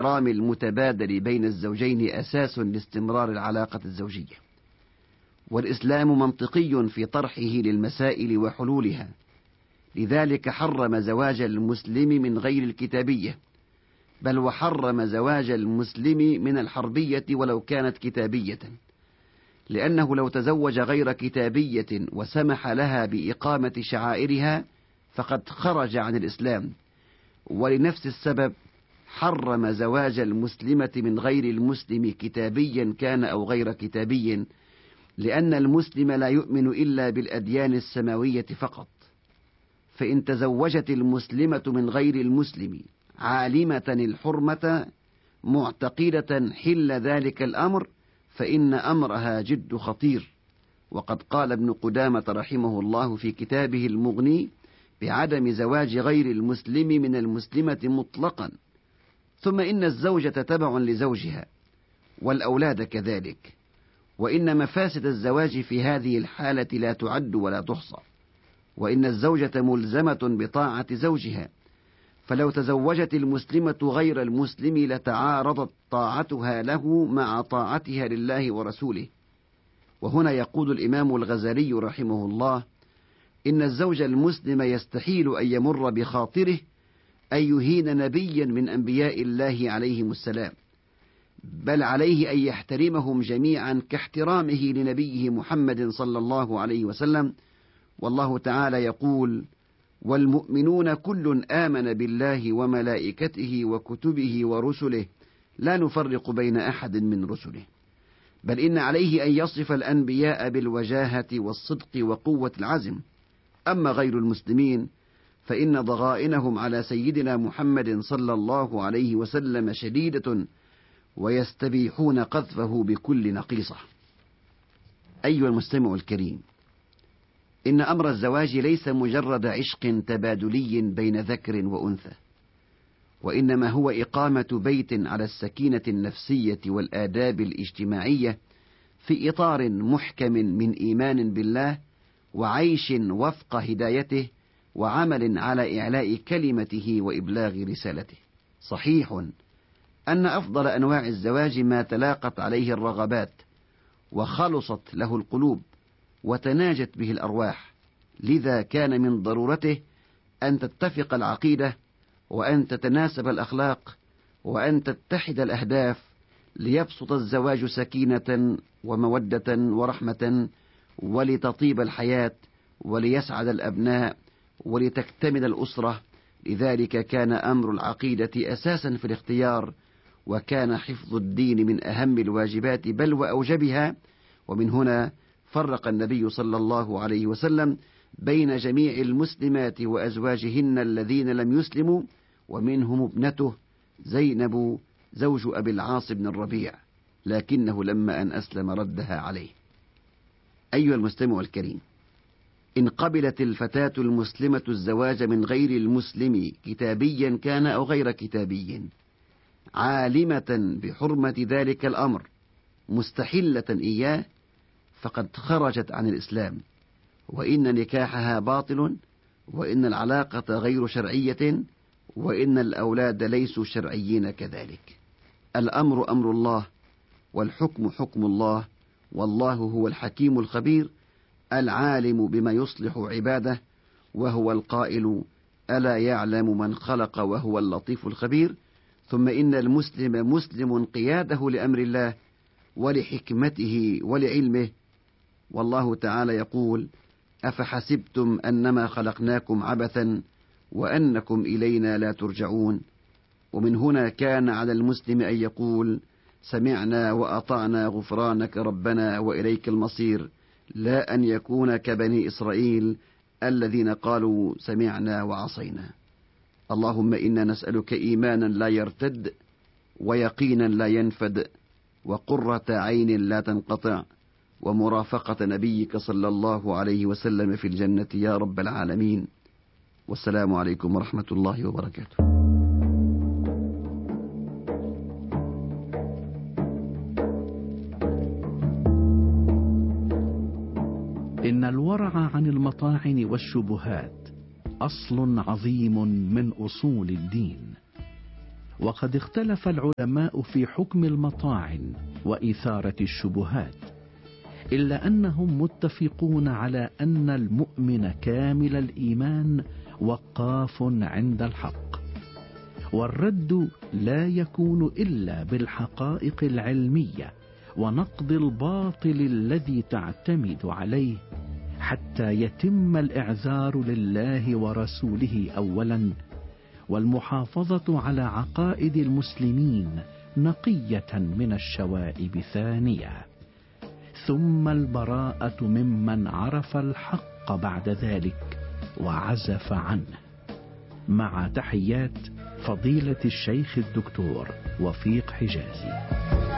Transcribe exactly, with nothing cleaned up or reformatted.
والاحترام المتبادل بين الزوجين أساس لاستمرار العلاقة الزوجية، والإسلام منطقي في طرحه للمسائل وحلولها، لذلك حرم زواج المسلم من غير الكتابية، بل وحرم زواج المسلم من الحربية ولو كانت كتابية، لأنه لو تزوج غير كتابية وسمح لها بإقامة شعائرها فقد خرج عن الإسلام. ولنفس السبب حرم زواج المسلمة من غير المسلم كتابيا كان أو غير كتابي، لأن المسلم لا يؤمن إلا بالأديان السماوية فقط، فإن تزوجت المسلمة من غير المسلم عالمة الحرمة معتقدة حل ذلك الأمر فإن أمرها جد خطير. وقد قال ابن قدامة رحمه الله في كتابه المغني بعدم زواج غير المسلم من المسلمة مطلقا. ثم إن الزوجة تبع لزوجها والأولاد كذلك، وإن مفاسد الزواج في هذه الحالة لا تعد ولا تحصى، وإن الزوجة ملزمة بطاعة زوجها، فلو تزوجت المسلمة غير المسلم لتعارضت طاعتها له مع طاعتها لله ورسوله. وهنا يقول الإمام الغزالي رحمه الله: إن الزوج المسلم يستحيل أن يمر بخاطره أن يهين نبيا من أنبياء الله عليهم السلام، بل عليه أن يحترمهم جميعا كاحترامه لنبيه محمد صلى الله عليه وسلم. والله تعالى يقول: والمؤمنون كل آمن بالله وملائكته وكتبه ورسله لا نفرق بين أحد من رسله. بل إن عليه أن يصف الأنبياء بالوجاهة والصدق وقوة العزم. أما غير المسلمين فإن ضغائنهم على سيدنا محمد صلى الله عليه وسلم شديدة، ويستبيحون قذفه بكل نقيصة. أيها المستمع الكريم، إن أمر الزواج ليس مجرد عشق تبادلي بين ذكر وأنثى، وإنما هو إقامة بيت على السكينة النفسية والآداب الاجتماعية في إطار محكم من إيمان بالله وعيش وفق هدايته وعمل على إعلاء كلمته وإبلاغ رسالته. صحيح أن أفضل أنواع الزواج ما تلاقت عليه الرغبات وخلصت له القلوب وتناجت به الأرواح، لذا كان من ضرورته أن تتفق العقيدة، وأن تتناسب الأخلاق، وأن تتحد الأهداف، ليبسط الزواج سكينة ومودة ورحمة، ولتطيب الحياة، وليسعد الأبناء، ولتكتمل الأسرة. لذلك كان أمر العقيدة أساسا في الاختيار، وكان حفظ الدين من أهم الواجبات بل وأوجبها. ومن هنا فرق النبي صلى الله عليه وسلم بين جميع المسلمات وأزواجهن الذين لم يسلموا، ومنهم ابنته زينب زوج أبي العاص بن الربيع، لكنه لما أن أسلم ردها عليه. أيها المستمع الكريم، إن قبلت الفتاة المسلمة الزواج من غير المسلم كتابيا كان أو غير كتابي، عالمة بحرمة ذلك الأمر مستحلة إياه، فقد خرجت عن الإسلام، وإن نكاحها باطل، وإن العلاقة غير شرعية، وإن الأولاد ليسوا شرعيين كذلك. الأمر أمر الله، والحكم حكم الله، والله هو الحكيم الخبير العالم بما يصلح عباده، وهو القائل: ألا يعلم من خلق وهو اللطيف الخبير. ثم إن المسلم مسلم قياده لأمر الله ولحكمته ولعلمه. والله تعالى يقول: أفحسبتم أنما خلقناكم عبثا وأنكم إلينا لا ترجعون. ومن هنا كان على المسلم أن يقول: سمعنا وأطعنا غفرانك ربنا وإليك المصير، لا أن يكون كبني إسرائيل الذين قالوا سمعنا وعصينا. اللهم إنا نسألك إيمانا لا يرتد، ويقينا لا ينفد، وقرة عين لا تنقطع، ومرافقة نبيك صلى الله عليه وسلم في الجنة يا رب العالمين. والسلام عليكم ورحمة الله وبركاته. إن الورع عن المطاعن والشبهات أصل عظيم من أصول الدين، وقد اختلف العلماء في حكم المطاعن وإثارة الشبهات، إلا أنهم متفقون على أن المؤمن كامل الإيمان وقاف عند الحق، والرد لا يكون إلا بالحقائق العلمية ونقد الباطل الذي تعتمد عليه، حتى يتم الإعذار لله ورسوله أولا، والمحافظة على عقائد المسلمين نقية من الشوائب ثانية، ثم البراءة ممن عرف الحق بعد ذلك وعزف عنه. مع تحيات فضيلة الشيخ الدكتور وفيق حجازي.